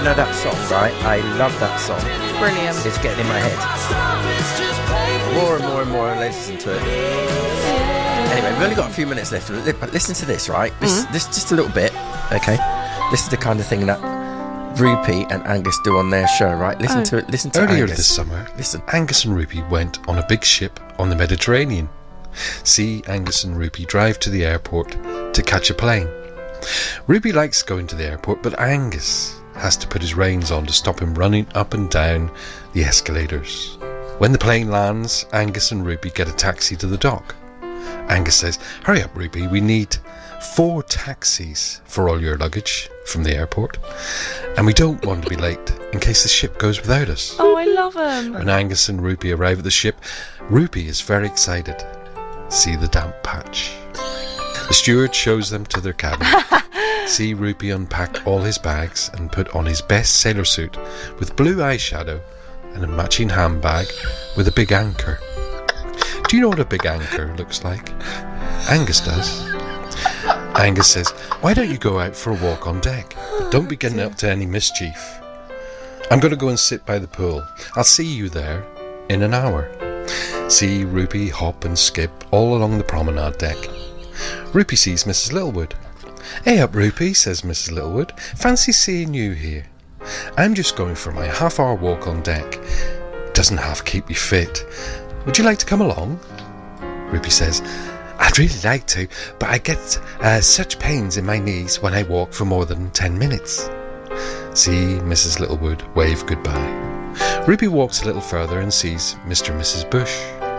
know that song, right? I love that song. Brilliant. It's getting in my head. More and more and more, and I listen to it. Anyway, we've only got a few minutes left. But listen to this, right? This just a little bit, okay? This is the kind of thing that Rupy and Angus do on their show, right? Listen to it. Listen to Earlier Angus. this summer, Listen. Angus and Rupy went on a big ship on the Mediterranean. See Angus and Rupy drive to the airport to catch a plane. Rupy likes going to the airport, but Angus has to put his reins on to stop him running up and down the escalators. When the plane lands, Angus and Rupy get a taxi to the dock. Angus says, "Hurry up, Rupy, we need 4 taxis for all your luggage from the airport, and we don't want to be late in case the ship goes without us." Oh, I love him. When Angus and Rupy arrive at the ship, Rupy is very excited. See the damp patch. The steward shows them to their cabin. See Rupy unpack all his bags and put on his best sailor suit with blue eyeshadow and a matching handbag with a big anchor. Do you know what a big anchor looks like? Angus does. Angus says, "Why don't you go out for a walk on deck? But don't be getting up to any mischief. I'm going to go and sit by the pool. I'll see you there in an hour." See Rupy hop and skip all along the promenade deck. Rupy sees Mrs. Littlewood. "Hey up, Rupy," says Mrs. Littlewood. "Fancy seeing you here. I'm just going for my half-hour walk on deck. Doesn't half keep me fit. Would you like to come along?" Rupy says, "I'd really like to, but I get such pains in my knees when I walk for more than 10 minutes. See Mrs. Littlewood wave goodbye. Rupy walks a little further and sees Mr. and Mrs. Bush.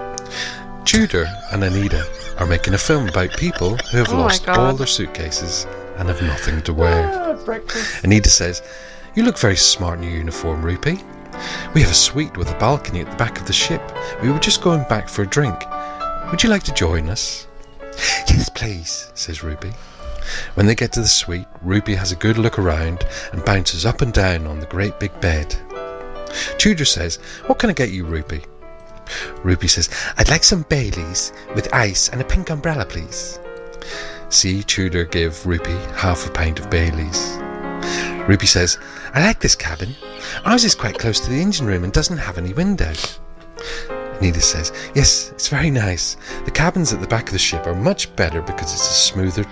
Tudor and Anita are making a film about people who have lost all their suitcases and have nothing to wear. Anita says, "You look very smart in your uniform, Rupy. We have a suite with a balcony at the back of the ship. We were just going back for a drink. Would you like to join us?" "Yes, please," says Rupy. When they get to the suite, Rupy has a good look around and bounces up and down on the great big bed. Tudor says, "What can I get you, Rupy?" Rupy says, "I'd like some Baileys with ice and a pink umbrella, please." See Tudor give Rupy half a pint of Baileys. Rupy says, "I like this cabin. Ours is quite close to the engine room and doesn't have any windows." Anita says, "Yes, it's very nice. The cabins at the back of the ship are much better because it's a smoother